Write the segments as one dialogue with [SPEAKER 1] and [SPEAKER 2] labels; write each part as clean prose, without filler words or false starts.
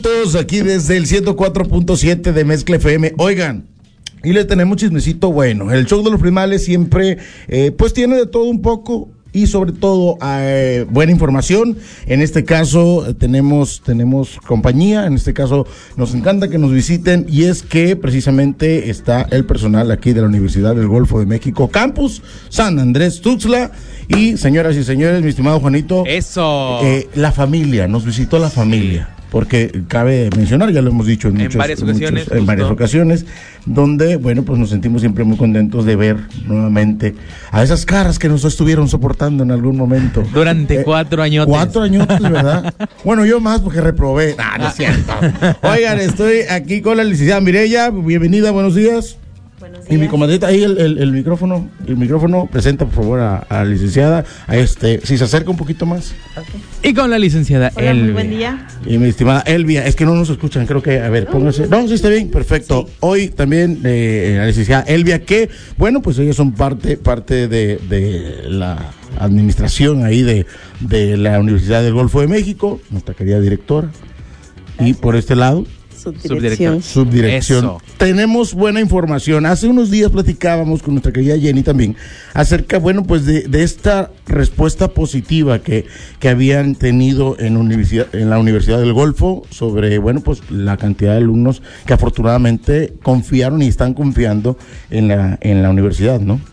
[SPEAKER 1] Todos aquí desde el 104.7 de Mezcla FM. Oigan, y le tenemos chismecito bueno. El show de los primales siempre, pues tiene de todo un poco y sobre todo buena información. En este caso tenemos compañía. En este caso nos encanta que nos visiten y es que precisamente está el personal aquí de la Universidad del Golfo de México, Campus San Andrés Tuxtla. Y señoras y señores, mi estimado Juanito,
[SPEAKER 2] eso.
[SPEAKER 1] La familia, nos visitó la familia. Porque cabe mencionar, ya lo hemos dicho en varias ocasiones, donde, bueno, pues nos sentimos siempre muy contentos de ver nuevamente a esas caras que nos estuvieron soportando en algún momento.
[SPEAKER 2] Durante 4 añotes.
[SPEAKER 1] 4 añotes, ¿verdad? Bueno, yo más porque reprobé. No es cierto. Oigan, estoy aquí con la licenciada Mireya. Bienvenida, buenos días.
[SPEAKER 3] Buenos días.
[SPEAKER 1] Y mi comadrita, ahí el micrófono, presenta por favor a la licenciada, si se acerca un poquito más.
[SPEAKER 3] Okay.
[SPEAKER 2] Y con la licenciada
[SPEAKER 3] Hola,
[SPEAKER 2] Elvia.
[SPEAKER 3] muy buen día.
[SPEAKER 1] Y mi estimada Elvia, es que no nos escuchan, creo que, a ver, póngase. No, sí está bien, perfecto. Sí. Hoy también la licenciada Elvia, que, bueno, pues ellos son parte de la administración ahí de la Universidad del Golfo de México, nuestra querida directora. Y por este lado, Subdirección. Eso. Tenemos buena información. Hace unos días platicábamos con nuestra querida Jenny también acerca, bueno, pues de esta respuesta positiva que habían tenido en la Universidad del Golfo sobre, bueno, pues la cantidad de alumnos que afortunadamente confiaron y están confiando en la universidad, ¿no?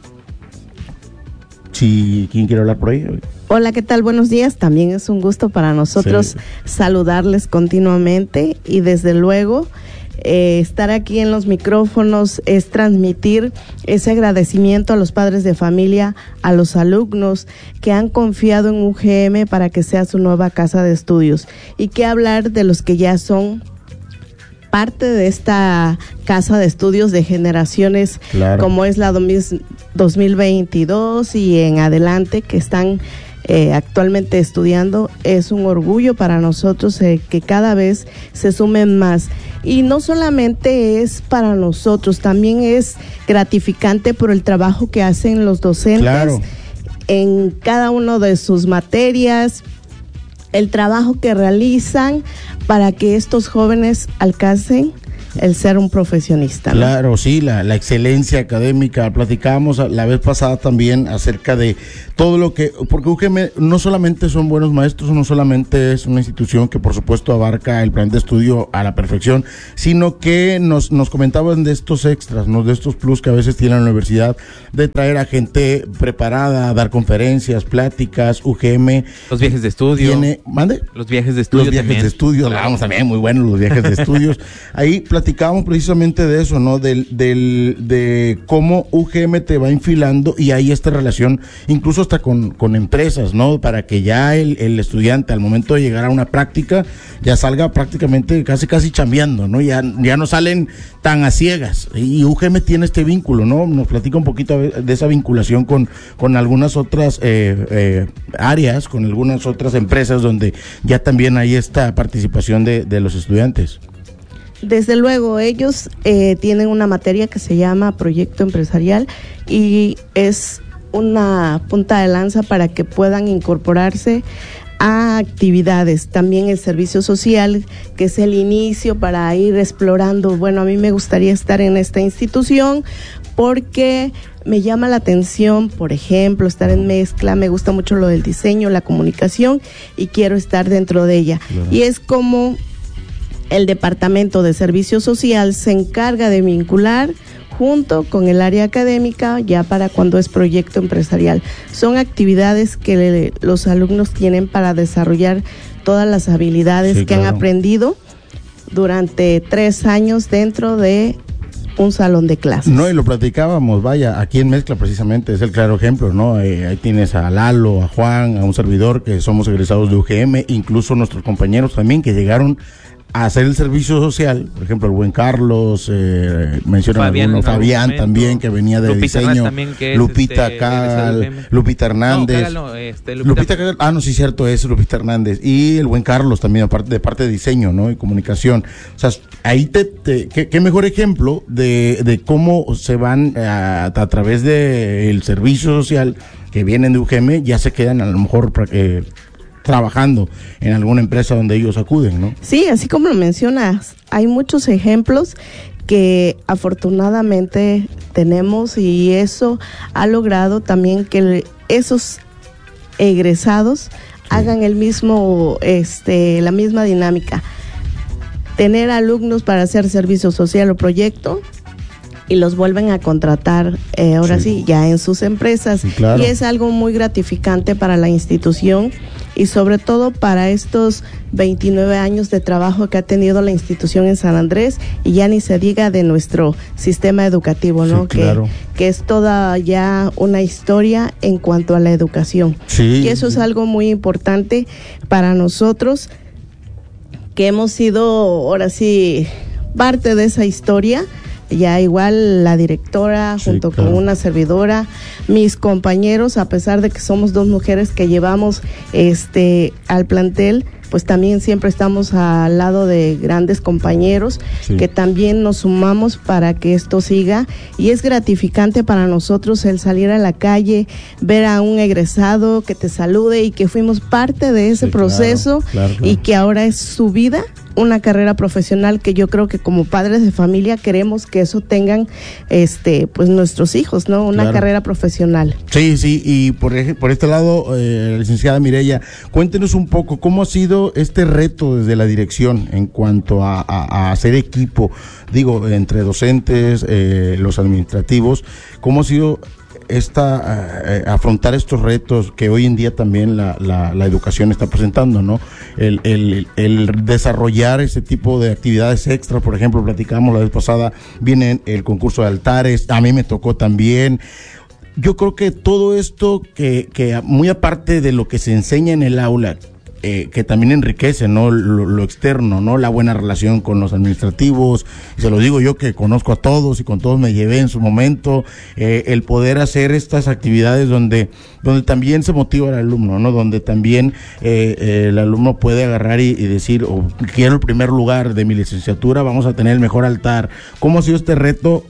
[SPEAKER 1] Si ¿quién quiere hablar por ahí?
[SPEAKER 3] Hola, ¿qué tal? Buenos días. También es un gusto para nosotros saludarles continuamente y desde luego estar aquí en los micrófonos es transmitir ese agradecimiento a los padres de familia, a los alumnos que han confiado en UGM para que sea su nueva casa de estudios y que hablar de los que ya son parte de esta casa de estudios de generaciones, claro, como es la 2022 y en adelante que están actualmente estudiando. Es un orgullo para nosotros que cada vez se sumen más. Y no solamente es para nosotros, también es gratificante por el trabajo que hacen los docentes, claro, en cada una de sus materias, el trabajo que realizan para que estos jóvenes alcancen el ser un profesionista, ¿no?
[SPEAKER 1] Claro, sí, la excelencia académica. Platicábamos la vez pasada también acerca de todo lo que, porque UGM no solamente son buenos maestros, no solamente es una institución que por supuesto abarca el plan de estudio a la perfección, sino que nos comentaban de estos extras, ¿no? De estos plus que a veces tiene la universidad, de traer a gente preparada, a dar conferencias, pláticas. UGM.
[SPEAKER 2] Los viajes de estudio.
[SPEAKER 1] ¿Mande?
[SPEAKER 2] Los viajes de estudio.
[SPEAKER 1] Los viajes también. De estudio, hablábamos también, muy buenos los viajes de estudios. Ahí platicábamos precisamente de eso, ¿no? De cómo UGM te va infilando y hay esta relación, incluso hasta con empresas, ¿no? Para que ya el estudiante al momento de llegar a una práctica ya salga prácticamente casi chambeando, ¿no? Ya no salen tan a ciegas. Y UGM tiene este vínculo, ¿no? Nos platica un poquito de esa vinculación con algunas otras áreas, con algunas otras empresas donde ya también hay esta participación de los estudiantes.
[SPEAKER 3] Desde luego, ellos tienen una materia que se llama Proyecto Empresarial y es una punta de lanza para que puedan incorporarse a actividades. También el servicio social, que es el inicio para ir explorando. Bueno, a mí me gustaría estar en esta institución porque me llama la atención, por ejemplo, estar en Mezcla, me gusta mucho lo del diseño, la comunicación y quiero estar dentro de ella. Claro. Y es como el Departamento de Servicio Social se encarga de vincular junto con el área académica ya para cuando es proyecto empresarial. Son actividades que los alumnos tienen para desarrollar todas las habilidades que han aprendido durante 3 años dentro de un salón de clases.
[SPEAKER 1] No, y lo platicábamos, vaya, aquí en Mezcla precisamente es el claro ejemplo, ¿no? Ahí tienes a Lalo, a Juan, a un servidor que somos egresados de UGM, incluso nuestros compañeros también que llegaron a hacer el servicio social, por ejemplo el buen Carlos, mencionan algunos, Fabián también que venía de
[SPEAKER 2] Lupita
[SPEAKER 1] diseño,
[SPEAKER 2] también, que es
[SPEAKER 1] Lupita Lupita Hernández, Lupita sí cierto, es Lupita Hernández y el buen Carlos también de parte de diseño, ¿no? Y comunicación. O sea, ahí qué mejor ejemplo de cómo se van a través de el servicio social que vienen de UGM, ya se quedan a lo mejor trabajando en alguna empresa donde ellos acuden, ¿no?
[SPEAKER 3] Sí, así como lo mencionas, hay muchos ejemplos que afortunadamente tenemos, y eso ha logrado también que esos egresados hagan el mismo, la misma dinámica. Tener alumnos para hacer servicio social o proyecto y los vuelven a contratar ahora sí, ya en sus empresas.
[SPEAKER 1] Sí, claro.
[SPEAKER 3] Y es algo muy gratificante para la institución y sobre todo para estos 29 años de trabajo que ha tenido la institución en San Andrés, y ya ni se diga de nuestro sistema educativo, ¿no?
[SPEAKER 1] Sí, claro.
[SPEAKER 3] Que es toda ya una historia en cuanto a la educación.
[SPEAKER 1] Sí.
[SPEAKER 3] Y eso es algo muy importante para nosotros, que hemos sido ahora sí parte de esa historia. Ya igual la directora junto con una servidora, mis compañeros, a pesar de que somos dos mujeres que llevamos al plantel, pues también siempre estamos al lado de grandes compañeros que también nos sumamos para que esto siga, y es gratificante para nosotros el salir a la calle, ver a un egresado que te salude y que fuimos parte de ese proceso, claro. Y que ahora es su vida, una carrera profesional que yo creo que como padres de familia queremos que eso tengan pues nuestros hijos, ¿no? Una carrera profesional.
[SPEAKER 1] Sí, y por este lado, la licenciada Mireya, cuéntenos un poco cómo ha sido este reto desde la dirección en cuanto a hacer equipo, digo, entre docentes, los administrativos, cómo ha sido afrontar estos retos que hoy en día también la educación está presentando, ¿no? El desarrollar ese tipo de actividades extra. Por ejemplo, platicamos la vez pasada, viene el concurso de altares, a mí me tocó también. Yo creo que todo esto que muy aparte de lo que se enseña en el aula, que también enriquece, ¿no? Lo externo, ¿no? La buena relación con los administrativos, y se lo digo yo que conozco a todos y con todos me llevé en su momento, el poder hacer estas actividades donde también se motiva al alumno, ¿no? Donde también el alumno puede agarrar y decir, quiero el primer lugar de mi licenciatura, vamos a tener el mejor altar. ¿Cómo ha sido este reto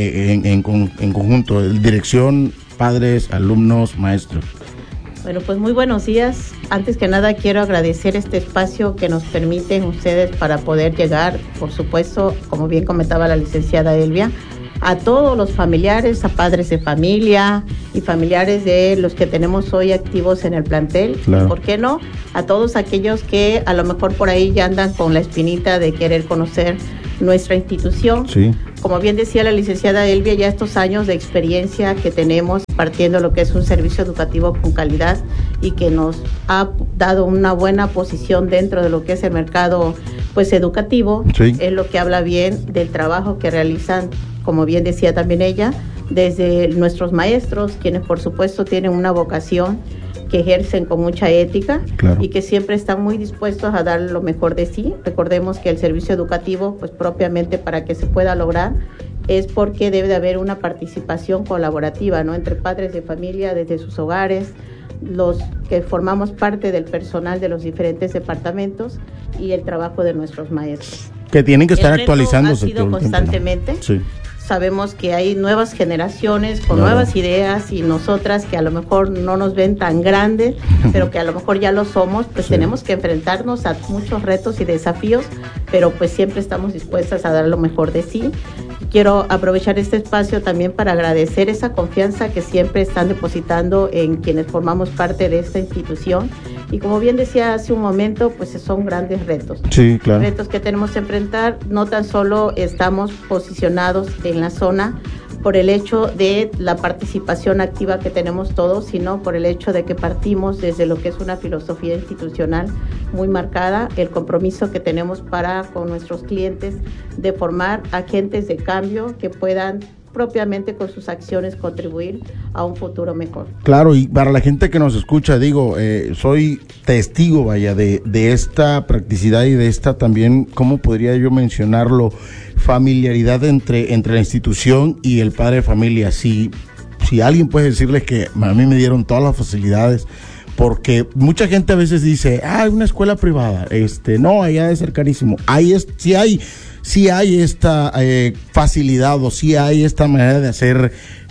[SPEAKER 1] en conjunto, dirección, padres, alumnos, maestros?
[SPEAKER 4] Bueno, pues muy buenos días. Antes que nada quiero agradecer este espacio que nos permiten ustedes para poder llegar, por supuesto, como bien comentaba la licenciada Elvia, a todos los familiares, a padres de familia y familiares de los que tenemos hoy activos en el plantel. Claro. ¿Por qué no? A todos aquellos que a lo mejor por ahí ya andan con la espinita de querer conocer nuestra institución. Sí. Como bien decía la licenciada Elvia, ya estos años de experiencia que tenemos partiendo lo que es un servicio educativo con calidad y que nos ha dado una buena posición dentro de lo que es el mercado pues educativo, es lo que habla bien del trabajo que realizan, como bien decía también ella, desde nuestros maestros, quienes por supuesto tienen una vocación, que ejercen con mucha ética, claro, y que siempre están muy dispuestos a dar lo mejor de sí. Recordemos que el servicio educativo, pues propiamente para que se pueda lograr, es porque debe de haber una participación colaborativa, ¿no? Entre padres de familia, desde sus hogares, los que formamos parte del personal de los diferentes departamentos y el trabajo de nuestros maestros.
[SPEAKER 1] Que tienen que estar actualizándose.
[SPEAKER 4] Ha sido constantemente. Sí. Sabemos que hay nuevas generaciones con nuevas ideas, y nosotras que a lo mejor no nos ven tan grandes, pero que a lo mejor ya lo somos, pues tenemos que enfrentarnos a muchos retos y desafíos, pero pues siempre estamos dispuestas a dar lo mejor de sí. Quiero aprovechar este espacio también para agradecer esa confianza que siempre están depositando en quienes formamos parte de esta institución. Y como bien decía hace un momento, pues son grandes retos. Sí, claro. Retos que tenemos que enfrentar. No tan solo estamos posicionados en la zona por el hecho de la participación activa que tenemos todos, sino por el hecho de que partimos desde lo que es una filosofía institucional muy marcada, el compromiso que tenemos para con nuestros clientes de formar agentes de cambio que puedan propiamente con sus acciones contribuir a un futuro mejor.
[SPEAKER 1] Claro, y para la gente que nos escucha, digo, soy testigo, vaya, de esta practicidad y de esta también, ¿cómo podría yo mencionarlo? Familiaridad entre la institución y el padre de familia. Si alguien puede decirles que a mí me dieron todas las facilidades, porque mucha gente a veces dice, una escuela privada, no, allá debe ser carísimo. Sí hay esta facilidad, o sí hay esta manera de hacer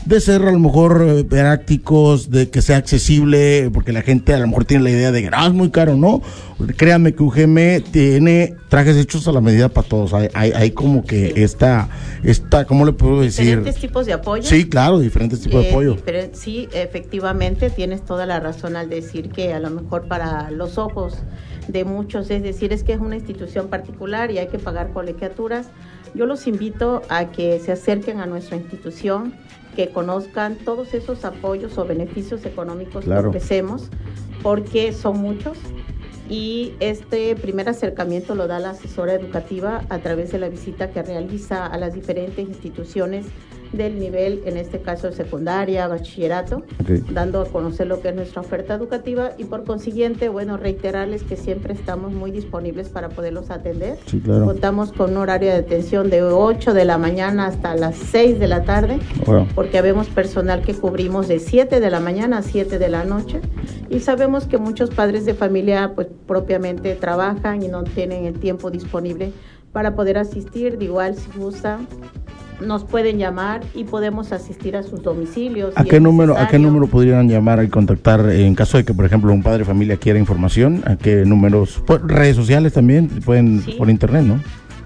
[SPEAKER 1] de ser a lo mejor prácticos, de que sea accesible, porque la gente a lo mejor tiene la idea de que es muy caro, ¿no? Créanme que UGM tiene trajes hechos a la medida para todos. Hay como que esta, ¿cómo le puedo decir?
[SPEAKER 4] Diferentes tipos de apoyo.
[SPEAKER 1] Sí, claro, diferentes tipos de apoyo.
[SPEAKER 4] Sí, efectivamente, tienes toda la razón al decir que a lo mejor para los ojos de muchos, es decir, es que es una institución particular y hay que pagar colegiaturas. Yo los invito a que se acerquen a nuestra institución, que conozcan todos esos apoyos o beneficios económicos que ofrecemos, porque son muchos, y este primer acercamiento lo da la asesora educativa a través de la visita que realiza a las diferentes instituciones del nivel, en este caso de secundaria, bachillerato, dando a conocer lo que es nuestra oferta educativa, y por consiguiente, bueno, reiterarles que siempre estamos muy disponibles para poderlos atender.
[SPEAKER 1] Sí, claro.
[SPEAKER 4] Contamos con un horario de atención de 8 de la mañana hasta las 6 de la tarde, porque habemos personal que cubrimos de 7 de la mañana a 7 de la noche, y sabemos que muchos padres de familia pues propiamente trabajan y no tienen el tiempo disponible para poder asistir. De igual, si gustan, nos pueden llamar y podemos asistir a sus domicilios.
[SPEAKER 1] ¿A qué número podrían llamar y contactar en caso de que, por ejemplo, un padre de familia quiera información? ¿A qué números? Redes sociales también, pueden por internet, ¿no?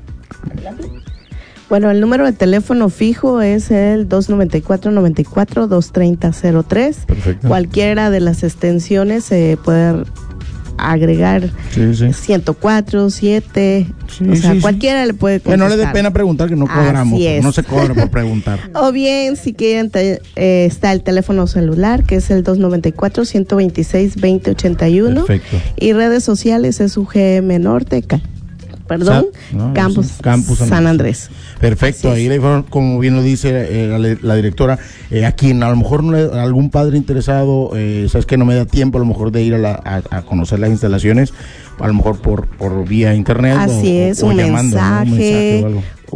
[SPEAKER 3] Bueno, el número de teléfono fijo es el 294-94-230-03.
[SPEAKER 1] Perfecto.
[SPEAKER 3] Cualquiera de las extensiones se puede agregar 104, 7, cualquiera le puede contestar.
[SPEAKER 1] Que no le dé pena preguntar, que no cobramos, no se cobra por preguntar.
[SPEAKER 3] O bien, si quieren, está el teléfono celular, que es el 294-126-2081.
[SPEAKER 1] Perfecto.
[SPEAKER 3] Y redes sociales es UGM Norte, Campus San Andrés.
[SPEAKER 1] Perfecto, ahí como bien lo dice la directora, a quien a lo mejor algún padre interesado, sabes que no me da tiempo a lo mejor de ir a conocer las instalaciones, a lo mejor por vía internet.
[SPEAKER 3] Así es, un mensaje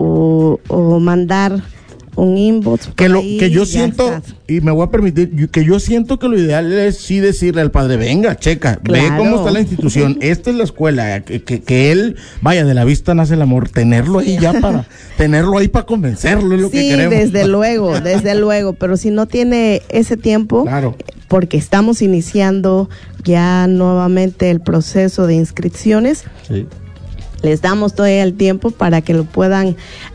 [SPEAKER 3] o mandar un inbox.
[SPEAKER 1] Que yo siento, y me voy a permitir, que yo siento que lo ideal es sí decirle al padre, venga, checa, ve cómo está la institución, esta es la escuela, que él, vaya, de la vista nace el amor, tenerlo ahí ya para, tenerlo ahí para convencerlo, es lo que queremos.
[SPEAKER 3] Desde luego, pero si no tiene ese tiempo, porque estamos iniciando ya nuevamente el proceso de inscripciones, les damos todavía el tiempo para que lo puedan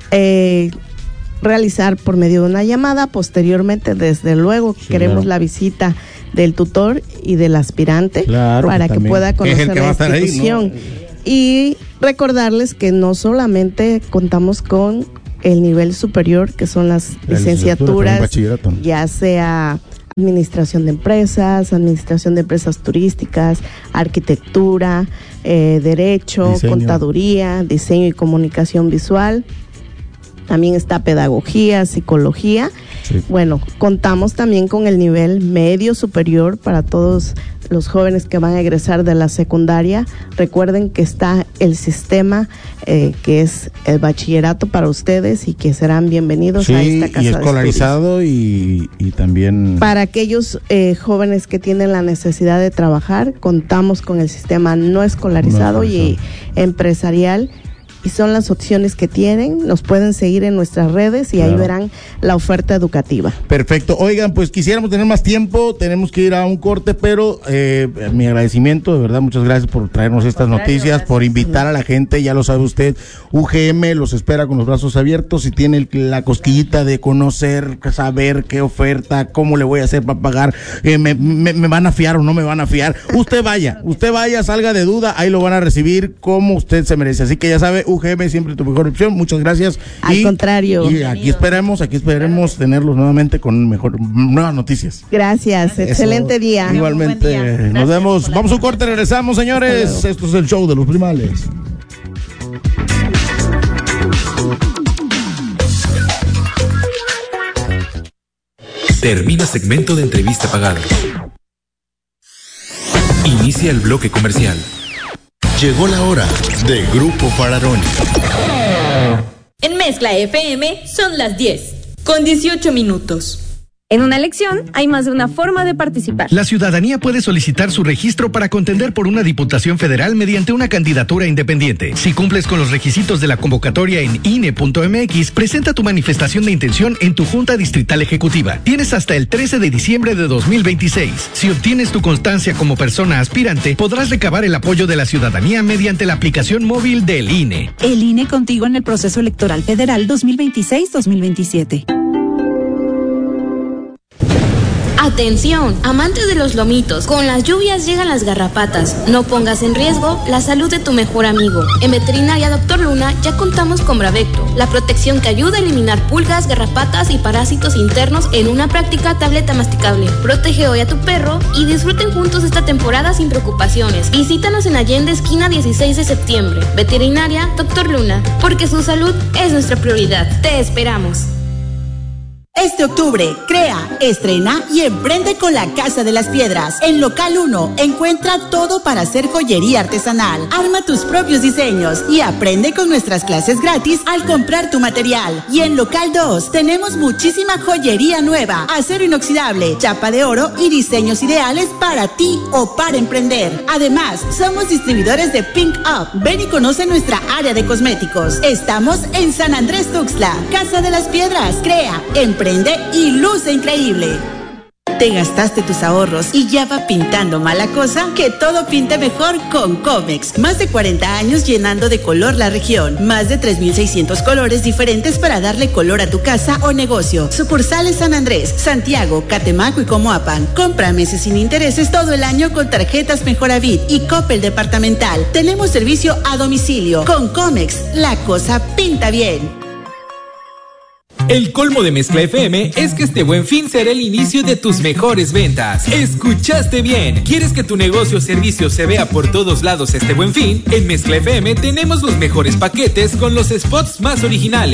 [SPEAKER 3] realizar por medio de una llamada. Posteriormente, desde luego, queremos la visita del tutor y del aspirante para que pueda conocer la institución. Ahí, ¿no? Y recordarles que no solamente contamos con el nivel superior, que son las licenciaturas, ya sea administración de empresas turísticas, arquitectura, derecho, contaduría, diseño y comunicación visual. También está pedagogía, psicología. Bueno, contamos también con el nivel medio superior para todos los jóvenes que van a egresar de la secundaria. Recuerden que está el sistema que es el bachillerato para ustedes y que serán bienvenidos a esta casa de estudios. Y
[SPEAKER 1] escolarizado y también...
[SPEAKER 3] Para aquellos jóvenes que tienen la necesidad de trabajar, contamos con el sistema no escolarizado y empresarial. Y son las opciones que tienen. Nos pueden seguir en nuestras redes y ahí verán la oferta educativa.
[SPEAKER 1] Perfecto. Oigan, pues quisiéramos tener más tiempo, tenemos que ir a un corte, pero mi agradecimiento, de verdad, muchas gracias por traernos estas noticias, por invitar a la gente, ya lo sabe usted, UGM los espera con los brazos abiertos. Si tiene la cosquillita de conocer, saber qué oferta, cómo le voy a hacer para pagar, me van a fiar o no me van a fiar, usted vaya, salga de duda, ahí lo van a recibir como usted se merece. Así que ya sabe, UGM siempre tu mejor opción. Muchas gracias.
[SPEAKER 3] Al contrario.
[SPEAKER 1] Y aquí esperemos tenerlos nuevamente con nuevas noticias.
[SPEAKER 3] Gracias. Excelente día.
[SPEAKER 1] Igualmente. Día. Nos vemos. Vamos a un corte, regresamos, señores. Esto es el show de los primales.
[SPEAKER 5] Termina segmento de entrevista pagada. Inicia el bloque comercial.
[SPEAKER 6] Llegó la hora de Grupo Fararoni.
[SPEAKER 7] En Mezcla FM son las 10, con 18 minutos. En una elección hay más de una forma de participar.
[SPEAKER 8] La ciudadanía puede solicitar su registro para contender por una diputación federal mediante una candidatura independiente. Si cumples con los requisitos de la convocatoria en INE.mx, presenta tu manifestación de intención en tu Junta Distrital Ejecutiva. Tienes hasta el 13 de diciembre de 2026. Si obtienes tu constancia como persona aspirante, podrás recabar el apoyo de la ciudadanía mediante la aplicación móvil del INE.
[SPEAKER 9] El INE contigo en el proceso electoral federal 2026-2027.
[SPEAKER 10] Atención, amantes de los lomitos, con las lluvias llegan las garrapatas. No pongas en riesgo la salud de tu mejor amigo. En Veterinaria Dr. Luna ya contamos con Bravecto, la protección que ayuda a eliminar pulgas, garrapatas y parásitos internos en una práctica tableta masticable. Protege hoy a tu perro y disfruten juntos esta temporada sin preocupaciones. Visítanos en Allende, esquina 16 de septiembre. Veterinaria Dr. Luna, porque su salud es nuestra prioridad. Te esperamos.
[SPEAKER 11] Este octubre, crea, estrena y emprende con la Casa de las Piedras. En Local 1, encuentra todo para hacer joyería artesanal. Arma tus propios diseños y aprende con nuestras clases gratis al comprar tu material. Y en Local 2, tenemos muchísima joyería nueva, acero inoxidable, chapa de oro y diseños ideales para ti o para emprender. Además, somos distribuidores de Pink Up. Ven y conoce nuestra área de cosméticos. Estamos en San Andrés Tuxtla. Casa de las Piedras, crea, emprende y luce increíble. ¿Te gastaste tus ahorros y ya va pintando mala cosa? Que todo pinte mejor con Comex. Más de 40 años llenando de color la región. Más de 3,600 colores diferentes para darle color a tu casa o negocio. Sucursales San Andrés, Santiago, Catemaco y Comoapan. Compra meses sin intereses todo el año con tarjetas Mejoravit y Coppel Departamental. Tenemos servicio a domicilio. Con Comex, la cosa pinta bien.
[SPEAKER 12] El colmo de Mezcla FM es que este Buen Fin será el inicio de tus mejores ventas. ¿Escuchaste bien? ¿Quieres que tu negocio o servicio se vea por todos lados este Buen Fin? En Mezcla FM tenemos los mejores paquetes con los spots más originales.